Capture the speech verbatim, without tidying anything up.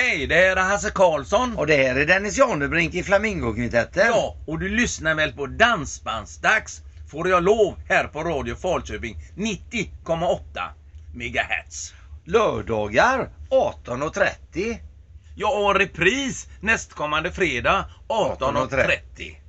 Hej, det här är Hasse Karlsson. Och det här är Dennis Janebrink i Flamingokvintetten. Ja, och du lyssnar väl på Dansbandsdags, får jag lov, här på Radio Falköping nittio komma åtta megahertz. Lördagar arton och trettio. Ja, och repris nästkommande fredag arton och trettio.